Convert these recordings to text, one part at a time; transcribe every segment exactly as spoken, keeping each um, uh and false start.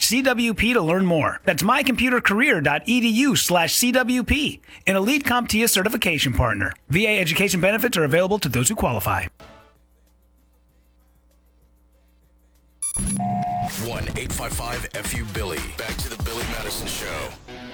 slash CWP to learn more. That's mycomputercareer.edu slash CWP, an elite CompTIA certification partner. V A education benefits are available to those who qualify. one eight five five F U Billy. Back to the Billy Madison Show.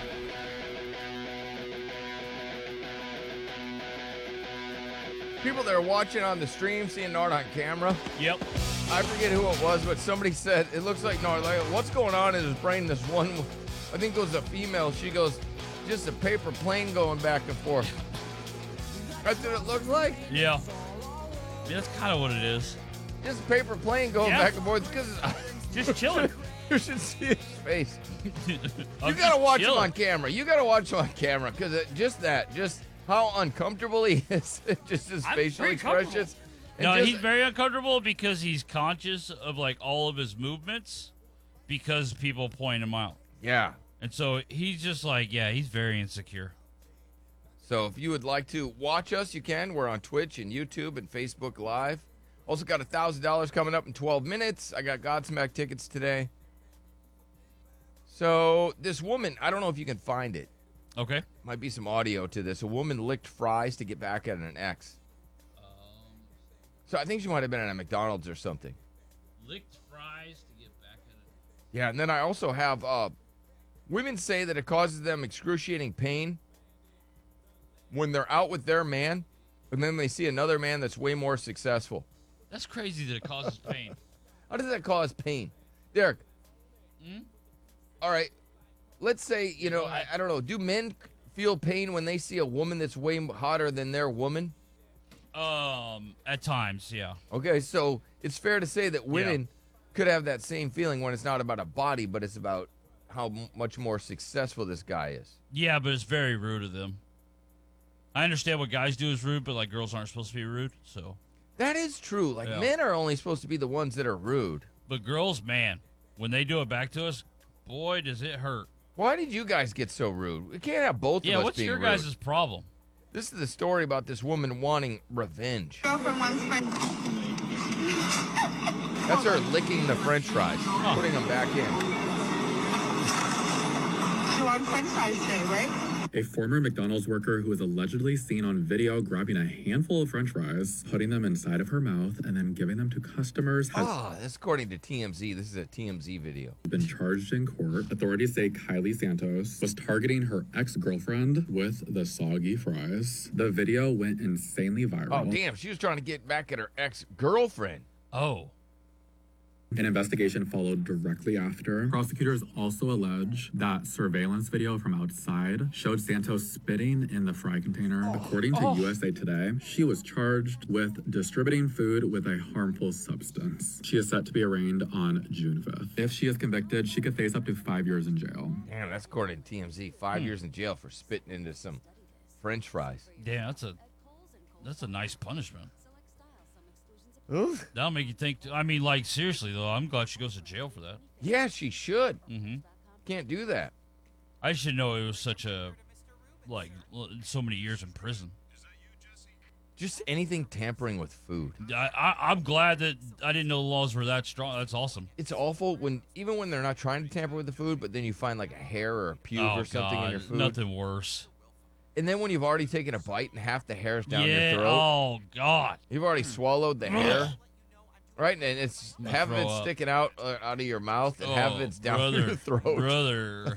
People that are watching on the stream, seeing Nard on camera. Yep. I forget who it was, but somebody said, it looks like Nard, like, what's going on in his brain? This one, I think it was a female. She goes, just a paper plane going back and forth. That's what it looks like. Yeah. Yeah, that's kind of what it is. Just a paper plane going Yeah. back and forth. Because Just chilling. You should see his face. I'm You got to watch chilling. him on camera. You got to watch him on camera because just that, just how uncomfortable he is, just his I'm facial pretty expressions. And No, just- he's very uncomfortable because he's conscious of like all of his movements because people point him out. Yeah. And so he's just like, yeah, he's very insecure. So if you would like to watch us, you can. We're on Twitch and YouTube and Facebook Live. Also got one thousand dollars coming up in twelve minutes. I got Godsmack tickets today. So this woman, I don't know if you can find it. Okay. Might be some audio to this. A woman licked fries to get back at an ex. Um, So I think she might have been at a McDonald's or something. licked fries to get back at it. Yeah, and then I also have uh, women say that it causes them excruciating pain when they're out with their man, and then they see another man that's way more successful. That's crazy that it causes pain. How does that cause pain? Derek. Hmm? All right. Let's say, you know, I, I don't know. Do men feel pain when they see a woman that's way hotter than their woman? Um, at times, yeah. Okay, so it's fair to say that women could have that same feeling when it's not about a body, but it's about how m- much more successful this guy is. Yeah, but it's very rude of them. I understand what guys do is rude, but like girls aren't supposed to be rude, so. That is true. Like, Yeah. men are only supposed to be the ones that are rude. But girls, man, when they do it back to us, boy, does it hurt. Why did you guys get so rude? We can't have both Yeah, of us what's being your rude. guys' problem? This is the story about this woman wanting revenge. Girlfriend wants french. That's her licking the french fries, Huh. putting them back in. She wants french fries today, right? A former McDonald's worker who was allegedly seen on video grabbing a handful of french fries, putting them inside of her mouth, and then giving them to customers has Ah, that's according to T M Z. This is a T M Z video. been charged in court. Authorities say Kylie Santos was targeting her ex-girlfriend with the soggy fries. The video went insanely viral. Oh, damn. She was trying to get back at her ex-girlfriend. Oh. An investigation followed directly after. Prosecutors also allege that surveillance video from outside showed Santos spitting in the fry container. According to U S A Today, she was charged with distributing food with a harmful substance. She is set to be arraigned on June fifth. If she is convicted, she could face up to five years in jail. Damn, that's according to T M Z. Five Hmm. years in jail for spitting into some french fries. Yeah, that's a that's a nice punishment. Oof. That'll make you think. I mean, like seriously though, I'm glad she goes to jail for that. Yeah, she should. Mm-hmm. Can't do that. I should know it was such a like l- so many years in prison. Just anything tampering with food. I, I I'm glad that I didn't know the laws were that strong. That's awesome. It's awful when even when they're not trying to tamper with the food, but then you find like a hair or a pube oh or something God, in your food. nothing worse. And then when you've already taken a bite and half the hair's down yeah. your throat, Oh God. you've already swallowed the hair, right? And it's I'm gonna half of throw it's up. sticking out uh, out of your mouth, and half of Oh, it's down brother, your throat. Brother.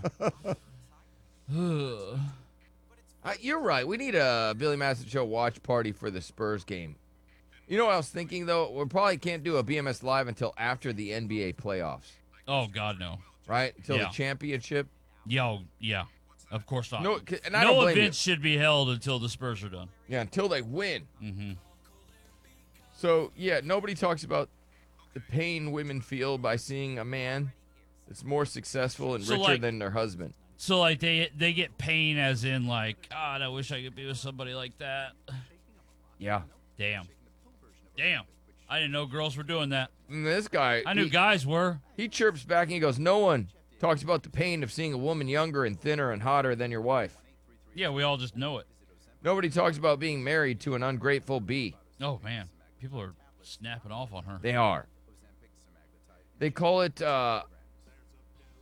Uh, you're right. We need a Billy Madison Show watch party for the Spurs game. You know what I was thinking, though? We probably can't do a B M S Live until after the N B A playoffs, Oh God, no. right? Until Yeah. the championship. Yo, yeah. Of course not. No, c- and I don't no blame events should be held until the Spurs are done. Yeah, until they win. Mm-hmm. So, yeah, nobody talks about the pain women feel by seeing a man that's more successful and So, richer like- than their husband. So like they they get pain as in like, God, I wish I could be with somebody like that. Yeah. Damn. Damn. I didn't know girls were doing that. And this guy, I knew he, guys were. he chirps back and he goes, no one talks about the pain of seeing a woman younger and thinner and hotter than your wife. Yeah, we all just know it. Nobody talks about being married to an ungrateful bee. Oh man, people are snapping off on her. They are. They call it uh,